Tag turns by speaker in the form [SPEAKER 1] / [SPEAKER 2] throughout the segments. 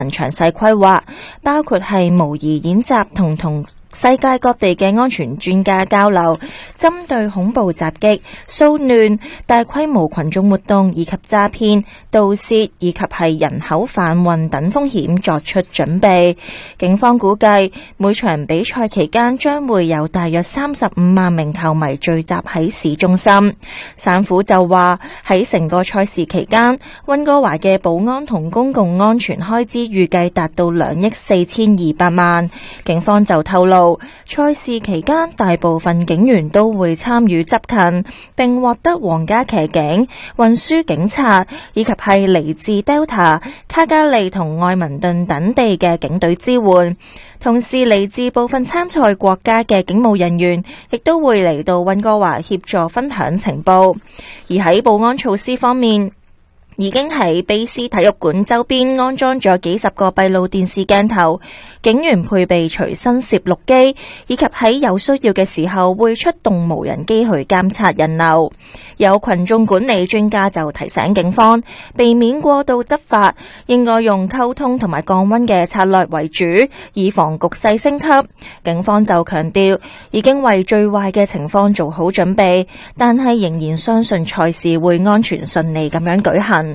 [SPEAKER 1] 詳細規劃，包括係模擬演習同世界各地嘅安全專家交流，針對恐怖襲擊、騷亂、大規模群眾活動以及詐騙、盜竊以及係人口販運等風險作出準備。警方估計每場比賽期間將會有大約35萬名球迷聚集喺市中心。省府就話喺成個賽事期間，溫哥華嘅保安同公共安全開支預計達到2億4200萬。警方就透露，賽事期間大部分警員都會參與執勤，並獲得皇家騎警、運輸警察以及係嚟自 Delta、卡加利同愛民頓等地嘅警隊支援。同時嚟自部分參賽國家嘅警務人員亦都會嚟到溫哥華協助分享情報。而喺保安措施方面，已經喺卑斯體育館周邊安裝咗幾十個閉路電視鏡頭，警員配備隨身攝錄機，以及喺有需要嘅時候會出動無人機去監察人流。有群眾管理專家就提醒警方，避免過度執法，應該用溝通同埋降溫嘅策略為主，以防局勢升級。警方就強調，已經為最壞嘅情況做好準備，但係仍然相信賽事會安全順利咁樣舉行。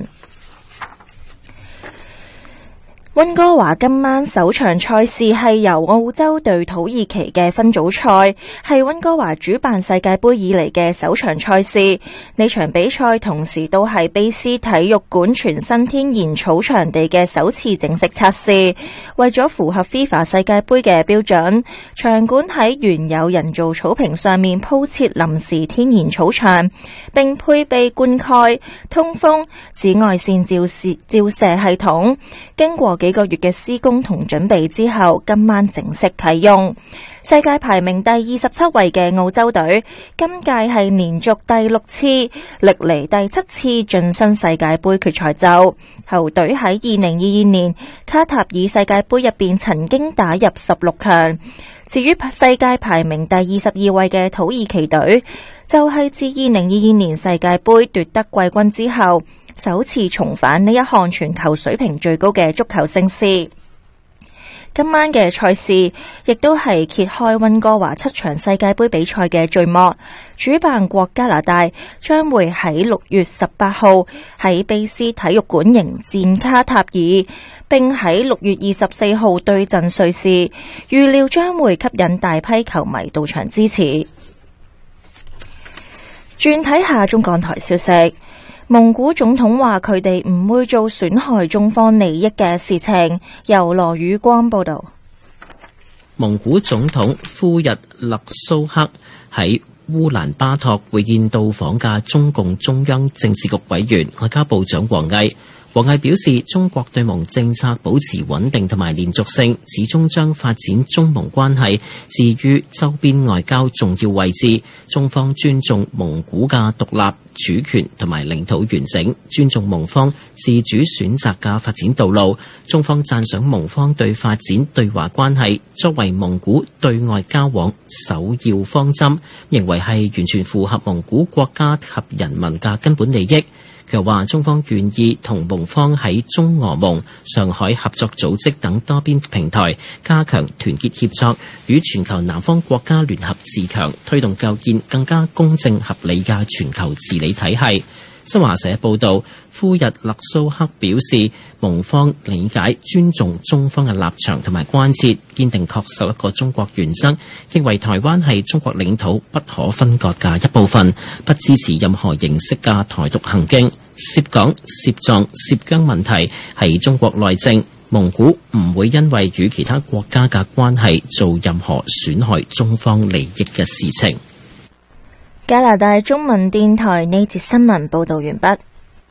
[SPEAKER 1] 溫哥華今晚首場賽事係由澳洲對土耳其嘅分組賽，係溫哥華主辦世界盃以嚟嘅首場賽事。呢場比賽同時都係卑斯體育館全新天然草場地嘅首次正式測試。為咗符合 FIFA 世界盃嘅標準，場館喺原有人造草坪上面鋪設臨時天然草場，並配備灌溉、通風、紫外線照射系統。經過幾個月嘅施工同準備之後，今晚正式啟用。世界排名第27位嘅澳洲隊，今屆係連續第6次、歷嚟第7次晉身世界盃決賽周。球隊喺2022年卡塔爾世界盃入邊曾經打入16強。至於世界排名第22位嘅土耳其隊，就係自2022年世界盃奪得季軍之後，首次重返呢一項全球水平最高嘅足球盛事。今晚嘅賽事亦都係揭開溫哥華7場世界盃比賽嘅序幕。主辦國加拿大將會喺6月18號喺卑斯體育館迎戰卡塔爾，並喺6月24號對陣瑞士，預料將會吸引大批球迷到場支持。轉睇下中港台消息。蒙古總統話佢哋唔會做損害中方利益嘅事情。由羅宇光報道。
[SPEAKER 2] 蒙古總統呼日勒蘇克喺烏蘭巴托會見到訪嘅中共中央政治局委員外交部長王毅。王毅表示，中國對蒙政策保持穩定同埋連續性，始終將發展中蒙關係置於周邊外交重要位置。中方尊重蒙古嘅獨立、主權同埋領土完整，尊重蒙方自主選擇嘅發展道路。中方讚賞蒙方對發展對華關係作為蒙古對外交往首要方針，認為係完全符合蒙古國家及人民嘅根本利益。佢又話，中方願意同蒙方喺中俄蒙、上海合作組織等多邊平台加強團結協作，與全球南方國家聯合自強，推動構建更加公正合理嘅全球治理體系。新華社報道，呼日勒蘇克表示，蒙方理解尊重中方嘅立場同埋關切，堅定恪守一個中國原則，認為台灣係中國領土不可分割嘅一部分，不支持任何形式嘅台獨行徑。涉港、涉藏、涉疆問題係中國內政，蒙古唔會因為與其他國家嘅關係做任何損害中方利益嘅事情。
[SPEAKER 1] 加拿大中文電台呢節新聞報道完畢。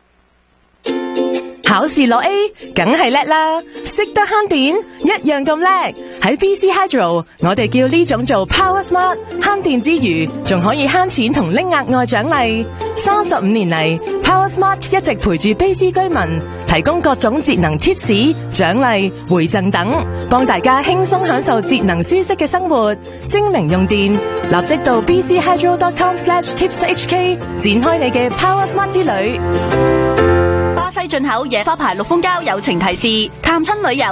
[SPEAKER 3] 考試攞 A 梗係叻啦，識得慳電一樣咁叻。喺 BC Hydro， 我哋叫呢種做 Power Smart， 慳電之餘仲可以慳錢同拎額外獎勵。35年嚟 ，Power Smart 一直陪住 BC 居民，提供各種節能 tips、獎勵、回贈等，幫大家輕鬆享受節能舒適嘅生活。精明用電，立即到 bchydro.com/tipshk 展開你嘅 Power Smart 之旅。
[SPEAKER 4] 巴西進口野花牌綠蜂膠友情提示：探親旅遊